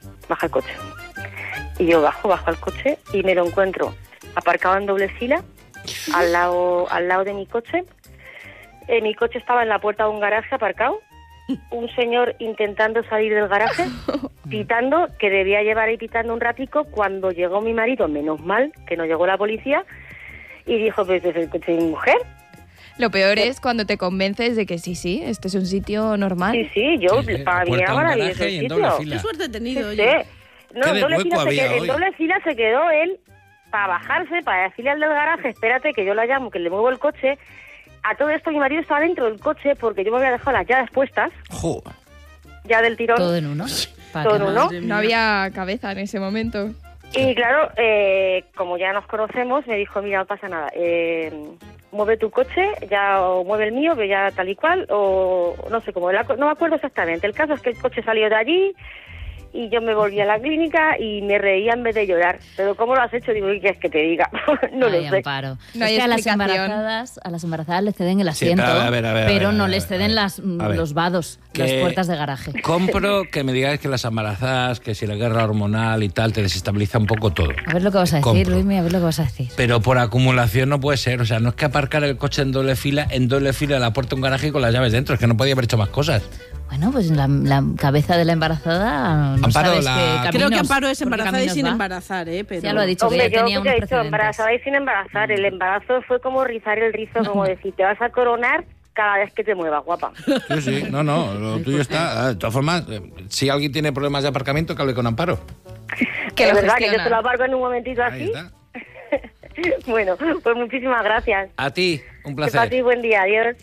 [SPEAKER 11] Y yo bajo al coche y me lo encuentro aparcado en doble fila, al lado de mi coche. Mi coche estaba en la puerta de un garaje aparcado. Un señor intentando salir del garaje, pitando, que debía llevar ahí pitando un ratico. Cuando llegó mi marido, menos mal que no llegó la policía, y dijo, pues es el coche de mi mujer.
[SPEAKER 2] Lo peor es cuando te convences de que sí, este es un sitio normal.
[SPEAKER 11] Sí, yo para mí era maravilloso el sitio.
[SPEAKER 4] Qué suerte he tenido,
[SPEAKER 11] sí. No, en doble fila se quedó él para bajarse, para decirle al del garaje, espérate que yo la llamo, que le muevo el coche. A todo esto mi marido estaba dentro del coche porque yo me había dejado las llaves puestas.
[SPEAKER 1] ¡Jo!
[SPEAKER 11] Ya del tirón.
[SPEAKER 3] Todo en uno.
[SPEAKER 11] Todo en uno.
[SPEAKER 2] No había cabeza en ese momento.
[SPEAKER 11] Y claro, como ya nos conocemos, me dijo, mira, no pasa nada, mueve tu coche, ya o mueve el mío, que ya tal y cual, o no sé cómo, no me acuerdo exactamente. El caso es que el coche salió de allí y yo me volví a la clínica y me reía en vez de llorar. Pero ¿cómo lo has hecho? Digo, ¿qué quieres que te diga? No lo sé.
[SPEAKER 3] Amparo. No hay explicación. A las embarazadas les ceden el asiento, pero no les ceden los vados, las puertas de garaje.
[SPEAKER 1] Compro que me digáis que las embarazadas, que si la guerra hormonal y tal, te desestabiliza un poco todo.
[SPEAKER 3] A ver lo que vas a decir, Luismi, a ver lo que vas a decir.
[SPEAKER 1] Pero por acumulación no puede ser. O sea, no es que aparcar el coche en doble fila a la puerta de un garaje con las llaves dentro. Es que no podía haber hecho más cosas.
[SPEAKER 3] Bueno, pues la cabeza de la embarazada no
[SPEAKER 1] Amparo,
[SPEAKER 3] sabes qué caminos,
[SPEAKER 4] creo que Amparo es embarazada y sin embarazar, pero...
[SPEAKER 3] Ya lo ha dicho,
[SPEAKER 11] hombre,
[SPEAKER 3] que ya tenía unos
[SPEAKER 11] he dicho embarazada y sin embarazar. El embarazo fue como rizar el rizo, como decir, te vas a coronar cada vez que te muevas, guapa.
[SPEAKER 1] Sí, no, lo tuyo está... De todas formas, si alguien tiene problemas de aparcamiento, que hable con Amparo.
[SPEAKER 11] Que es verdad que yo te lo aparco en un momentito así. Bueno, pues muchísimas gracias.
[SPEAKER 1] A ti, un placer.
[SPEAKER 11] A ti, buen día, adiós.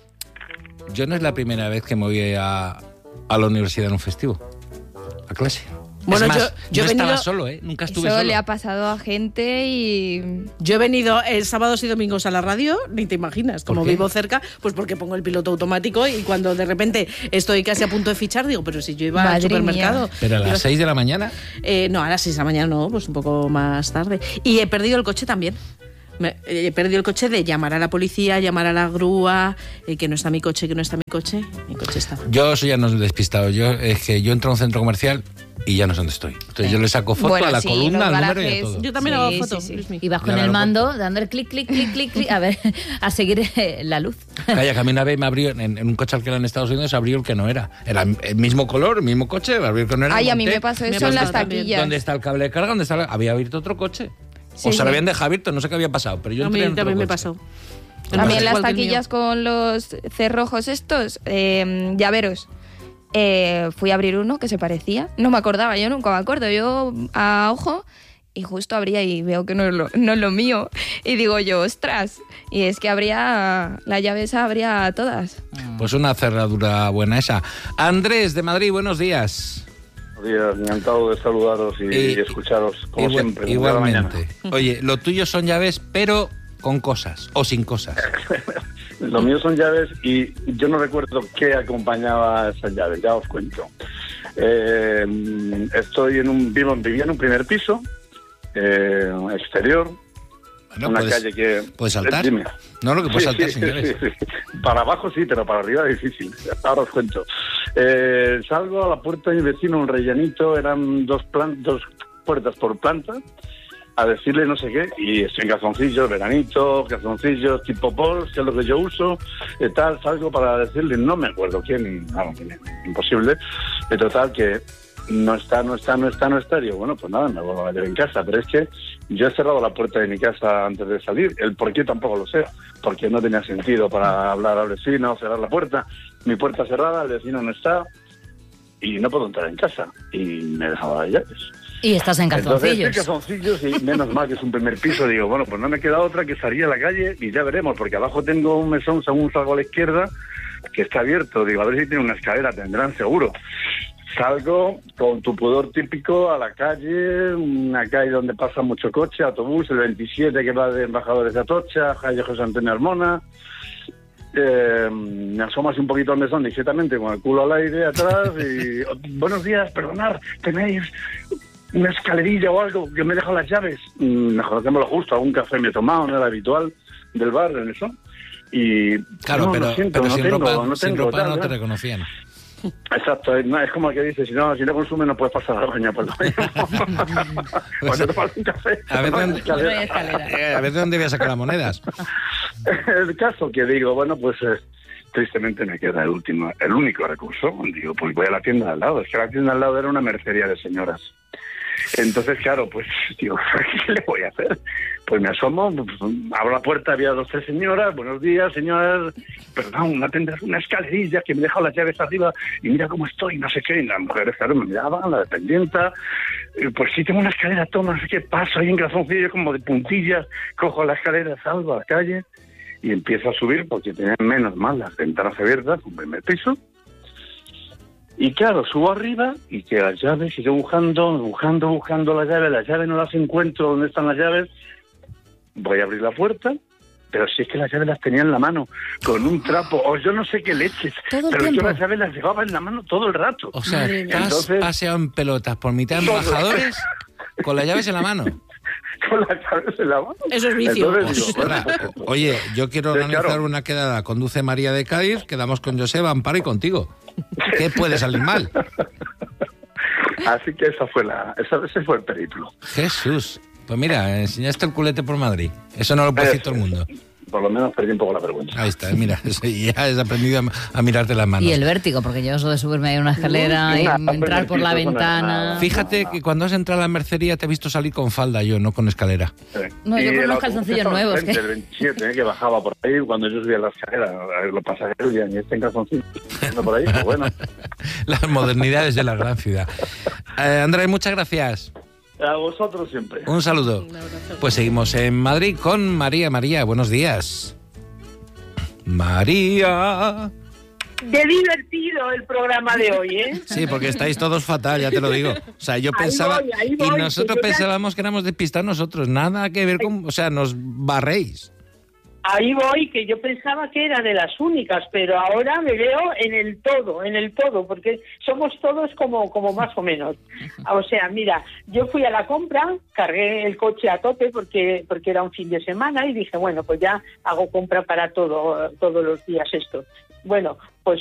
[SPEAKER 1] Yo no es la primera vez que me voy a la universidad en un festivo, a clase.
[SPEAKER 4] Bueno,
[SPEAKER 1] es más,
[SPEAKER 4] yo
[SPEAKER 1] estaba solo, nunca estuve
[SPEAKER 2] solo.
[SPEAKER 1] Eso
[SPEAKER 2] le ha pasado a gente y...
[SPEAKER 4] Yo he venido sábados y domingos a la radio, ni te imaginas, como vivo cerca, pues porque pongo el piloto automático y cuando de repente estoy casi a punto de fichar, digo, pero si yo iba al supermercado...
[SPEAKER 1] ¿Pero a las 6 de la mañana?
[SPEAKER 4] No, a las 6 de la mañana no, pues un poco más tarde. Y he perdido el coche también. He perdido el coche de llamar a la policía, llamar a la grúa, que no está mi coche, mi coche está.
[SPEAKER 1] Yo soy ya no despistado, es que yo entro a un centro comercial y ya no sé dónde estoy. Entonces yo le saco foto a la columna, al número y a todo.
[SPEAKER 4] Yo también hago foto.
[SPEAKER 3] Y vas con el mando, dándole clic, a ver, a seguir la luz.
[SPEAKER 1] Calla, que a mí una vez me abrió, en un coche alquilado en Estados Unidos, abrió el que no era. Era el mismo color, el mismo coche, abrió el que no era.
[SPEAKER 2] Ay, a mí me pasó eso en las taquillas.
[SPEAKER 1] ¿Dónde está el cable de carga? Había abierto otro coche. O se lo habían dejado abierto, no sé qué había pasado, pero yo entré en otro coche.
[SPEAKER 4] Me pasó.
[SPEAKER 2] A mí en las taquillas con los cerrojos estos, llaveros, fui a abrir uno que se parecía. No me acordaba, yo nunca me acuerdo. Yo a ojo y justo abría y veo que no es lo mío. Y digo yo, ostras. Y es que la llave esa abría todas.
[SPEAKER 1] Pues una cerradura buena esa. Andrés de Madrid, buenos días.
[SPEAKER 12] Buenos días, encantado de saludaros y escucharos como siempre.
[SPEAKER 1] Igualmente. Oye, lo tuyo son llaves, pero con cosas o sin cosas.
[SPEAKER 12] Lo mío son llaves y yo no recuerdo qué acompañaba a esas llaves, ya os cuento. Vivía en un primer piso, exterior,
[SPEAKER 1] bueno,
[SPEAKER 12] una calle que...
[SPEAKER 1] ¿Puedes saltar? No, lo que puedes saltar sin llaves.
[SPEAKER 12] Sí. Para abajo sí, pero para arriba es difícil. Ahora os cuento. Salgo a la puerta de mi vecino, un rellenito, eran dos puertas por planta, a decirle no sé qué, y estoy en calzoncillos, veranito, calzoncillos tipo pols, que es lo que yo uso, tal, salgo para decirle, no me acuerdo quién, imposible, de total que no está, digo, bueno, pues nada, me vuelvo a meter en casa, pero es que Yo he cerrado la puerta de mi casa antes de salir. El por qué tampoco lo sé, porque no tenía sentido para hablar al vecino, cerrar la puerta. Mi puerta cerrada, el vecino no está y no puedo entrar en casa. Y me he dejado las llaves.
[SPEAKER 3] Y estás en calzoncillos.
[SPEAKER 12] Entonces, calzoncillos y menos mal que es un primer piso. Digo, bueno, pues no me queda otra que salir a la calle y ya veremos, porque abajo tengo un mesón, según salgo a la izquierda, que está abierto. Digo, a ver si tiene una escalera, tendrán seguro. Salgo con tu pudor típico a la calle, una calle donde pasa mucho coche, autobús, el 27 que va de Embajadores de Atocha, calle José Antonio Armona. Me asomo así un poquito al mesón discretamente con el culo al aire atrás y buenos días, perdonad, ¿tenéis una escalerilla o algo que me dejo las llaves? Mejor hacémoslo justo, algún café me he tomado, no era habitual del bar en eso. Y
[SPEAKER 1] claro,
[SPEAKER 12] no,
[SPEAKER 1] pero sin ropa no te reconocían.
[SPEAKER 12] Exacto, es como el que dice, si no consume no puedes pasar la baña por lo menos. Cuando te falta un café,
[SPEAKER 1] a ver de dónde voy a sacar las monedas.
[SPEAKER 12] El caso que digo, bueno, pues tristemente me queda el único recurso. Digo, pues voy a la tienda de al lado. Es que la tienda de al lado era una mercería de señoras. Entonces, claro, pues, digo, ¿qué le voy a hacer? Pues me asomo, pues, abro la puerta, había 2 o 3 señoras, buenos días, señoras, perdón, tendrás una escalerilla que me he dejado las llaves arriba y mira cómo estoy, no sé qué, y las mujeres, claro, me miraban, la dependienta, pues sí tengo una escalera, toma, no sé qué, paso ahí en calzoncillo como de puntillas, cojo la escalera, salgo a la calle y empiezo a subir porque tenían menos mal las ventanas abiertas, un primer piso. Y claro, subo arriba y que las llaves, sigo buscando las llaves no las encuentro, ¿dónde están las llaves? Voy a abrir la puerta, pero si es que las llaves las tenía en la mano, con un trapo, o yo no sé qué leches, pero yo las llaves las llevaba en la mano todo el rato.
[SPEAKER 1] O sea, has paseado en pelotas por mitad de Embajadores con las llaves en la mano.
[SPEAKER 12] Con las llaves en la mano.
[SPEAKER 4] Eso es vicio.
[SPEAKER 12] Entonces, digo, bueno,
[SPEAKER 1] oye, yo quiero organizar una quedada. Conduce María de Cádiz, quedamos con Joseba, Amparo y contigo. ¿Qué puede salir mal?
[SPEAKER 12] Así que ese fue el periplo.
[SPEAKER 1] Jesús. Pues mira, enseñaste el culete por Madrid. Eso no lo puede decir todo el mundo.
[SPEAKER 12] Por lo menos perdí un poco la vergüenza.
[SPEAKER 1] Ahí está, mira, ya has aprendido a mirarte las manos.
[SPEAKER 3] Y el vértigo, porque yo eso de subirme ahí a una escalera y entrar por la ventana.
[SPEAKER 1] Fíjate que cuando has entrado a la mercería te he visto salir con falda, yo, no con escalera.
[SPEAKER 12] Sí.
[SPEAKER 3] No, yo con unos calzoncillos nuevos.
[SPEAKER 12] El 27, que bajaba por ahí, cuando yo subía a la escalera, los pasajeros ya ni en calzoncillos por ahí, pues bueno.
[SPEAKER 1] Las modernidades de la gran ciudad. Andrés, muchas gracias.
[SPEAKER 12] A vosotros siempre.
[SPEAKER 1] Un saludo. Pues seguimos en Madrid con María. María, buenos días. María.
[SPEAKER 5] Qué divertido el programa de hoy, ¿eh?
[SPEAKER 1] Sí, porque estáis todos fatal, ya te lo digo. O sea, yo pensaba...
[SPEAKER 5] Ahí voy,
[SPEAKER 1] y nosotros pensábamos que éramos despistar nosotros. Nada que ver con... O sea, nos barréis.
[SPEAKER 5] Ahí voy, que yo pensaba que era de las únicas, pero ahora me veo en el todo, porque somos todos como más o menos. O sea, mira, yo fui a la compra, cargué el coche a tope porque era un fin de semana y dije, bueno, pues ya hago compra para todos los días esto. Bueno, pues